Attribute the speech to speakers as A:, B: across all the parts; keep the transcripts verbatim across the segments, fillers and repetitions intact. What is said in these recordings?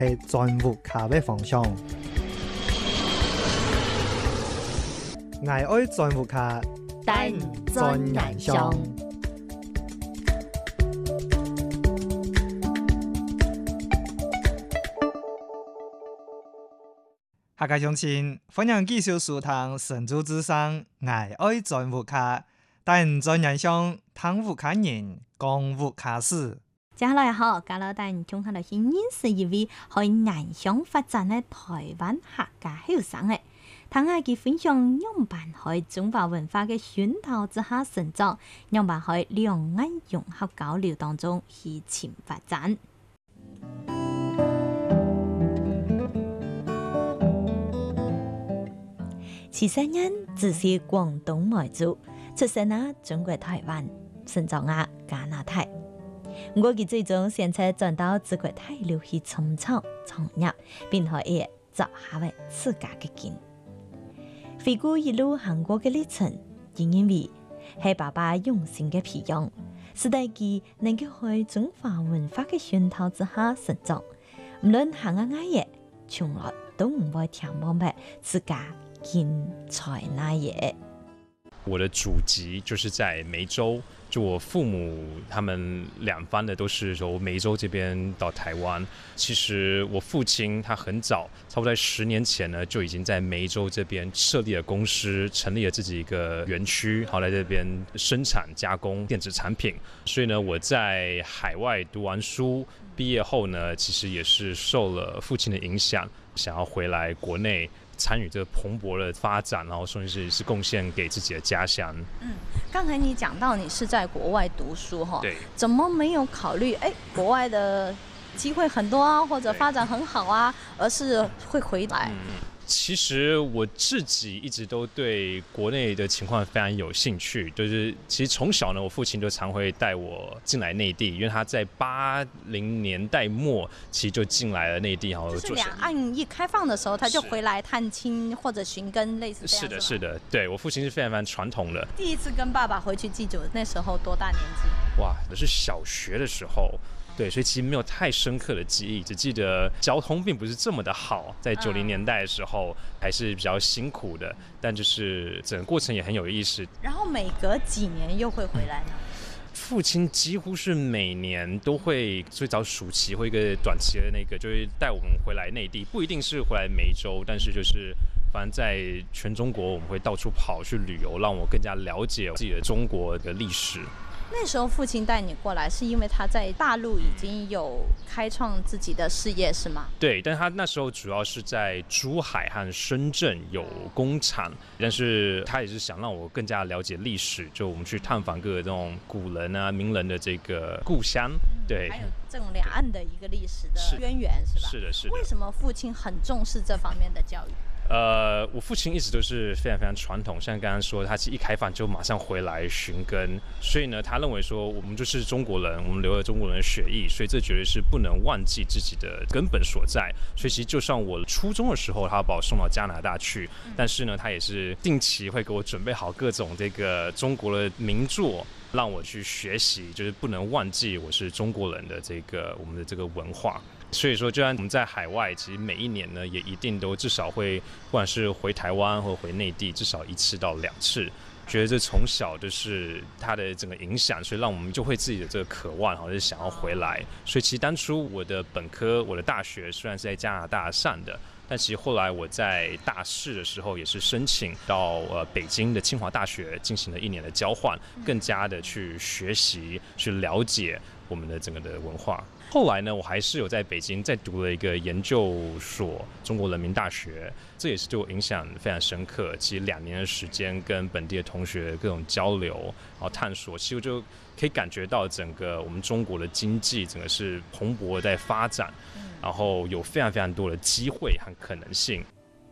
A: 係全副卡嘅方向。我愛全副卡，
B: 但真難上。
A: 客家鄉親，歡迎繼續收聽《神州之聲》，我愛全副卡，但真難上，聽副卡人講副卡事。
B: 接下來好，加拿大中下來是認識一位喺南向發展嘅台灣客家後生嘅，聽下佢分享樣辦喺中華文化嘅熏陶之下成長，樣辦喺兩岸融合交流當中去前發展。其實人自是廣東梅族，出生喺中國台灣，成長喺加拿大。我嘅最終選擇轉到中國大陸去創廠創業，並可以走下為自家嘅根。回顧一路行過嘅歷程，仍因為係爸爸用心嘅培養，使得佢能夠喺中華文化嘅熏陶之下成長。無論行啊乜嘢，從來都唔會聽冇咩自家根在哪嘢。
C: 我的祖籍就是在梅州，就我父母他們兩方的都是從梅州這邊到台灣。其實我父親他很早，差不多在十年前呢，就已經在梅州這邊設立了公司，成立了自己一個園區，好來這邊生產加工電子產品。所以呢，我在海外讀完書，畢業後呢，其實也是受了父親的影響，想要回來國內參與這個蓬勃的發展，然後甚至是貢獻給自己的家鄉。
B: 嗯，剛才你講到你是在國外讀書哈，
C: 對，
B: 怎麼沒有考慮誒國外的機會很多啊，或者發展很好啊，而是會回來？
C: 嗯，其實我自己一直都對國內的情況非常有興趣，就是其實從小呢，我父親就常會帶我進來內地，因為他在八零年代末其實就進來了內地，然後
B: 就是兩岸一開放的時候，他就回來探親或者尋根，類似這樣。
C: 是的，是的，對，我父親是非常非常傳統的。
B: 第一次跟爸爸回去祭祖，那時候多大年紀？
C: 哇，那是小學的時候。對，所以其實沒有太深刻的記憶，只記得交通並不是這麼的好，在九零年代的時候還是比較辛苦的，但就是整個過程也很有意思。
B: 然後每隔幾年又會回來呢？
C: 父親幾乎是每年都會，最早暑期或一個短期的那個，就會帶我們回來內地，不一定是回來梅州，但是就是反正在全中國我們會到處跑去旅遊，讓我更加了解自己的中國的歷史。
B: 那時候父親帶你過來，是因為他在大陸已經有開創自己的事業，是嗎？
C: 對，但他那時候主要是在珠海和深圳有工廠，但是他也是想讓我更加了解歷史，就我們去探訪各個這種古人啊、名人的這個故鄉，對，
B: 還有這種兩岸的一個歷史的淵源，是吧？
C: 是的，是的。
B: 為什麼父親很重視這方面的教育？
C: 呃，我父親一直都是非常非常傳統，像剛剛說，他其實一開放就馬上回來尋根，所以呢，他認為說我們就是中國人，我們流了中國人的血液，所以這絕對是不能忘記自己的根本所在。所以其實就算我初中的時候，他把我送到加拿大去，但是呢，他也是定期會給我準備好各種這個中國的名作，讓我去學習，就是不能忘記我是中國人的這個我們的這個文化。所以說，就算我們在海外，其實每一年呢，也一定都至少會，不管是回台灣或回內地，至少一次到兩次。覺得這從小就是它的整個影響，所以讓我們就會自己的這個渴望，好像是想要回來。所以其實當初我的本科、我的大學雖然是在加拿大上的，但其實後來我在大四的時候也是申請到呃北京的清華大學進行了一年的交換，更加的去學習、去了解我們的整個的文化。後來呢，我還是有在北京再讀了一個研究所，中國人民大學，這也是對我影響非常深刻。其實兩年的時間跟本地的同學各種交流，然後探索，其實我就可以感覺到整個我們中國的經濟整個是蓬勃的在發展，然後有非常非常多的機會和可能性。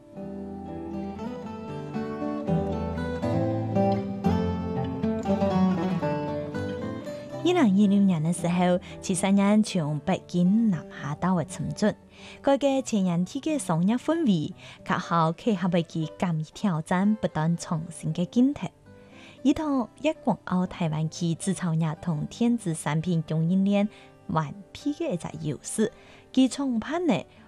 B: 二零二六年的時候，其實人從北京南下到嘅深圳，佢嘅前人體嘅商業氛圍，及後契合為佢敢於挑戰不斷創新嘅鏡頭。依套一廣澳台灣區製造業同電子產品供應鏈完備嘅一個優勢，佢佢重判呢